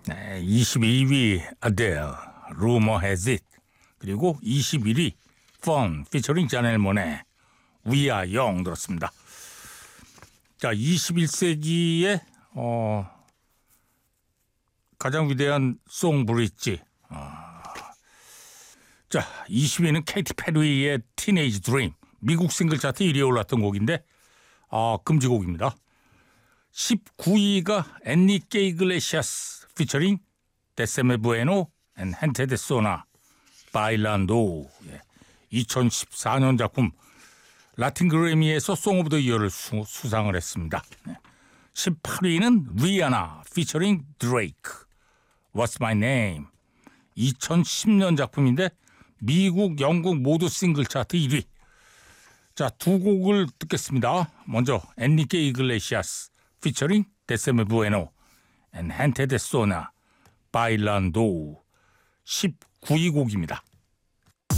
네, 22위 Adele, Rumor Has It. 그리고 21위 Fun featuring 자넬 모네, We Are Young 들었습니다. 자, 21세기의 가장 위대한 송 브릿지. 자, 20위는 케이티 페리의 Teenage Dream. 미국 싱글 차트 1위에 올랐던 곡인데 금지곡입니다. 19위가 엔리케 이글레시아스 피처링 데세메 부에노 앤 헨테 데 소나 바일란도. 2014년 작품 라틴 그래미에서 송 오브 더 이어를 수상을 했습니다. 18위는 리아나 피처링 드레이크 What's My Name. 2010년 작품인데 미국, 영국 모두 싱글 차트 1위. 자, 두 곡을 듣겠습니다. 먼저 엔리케 이글레시아스 피처링 데세메 부에노 앤 헨테 데 소나 바일란도 19위 곡입니다.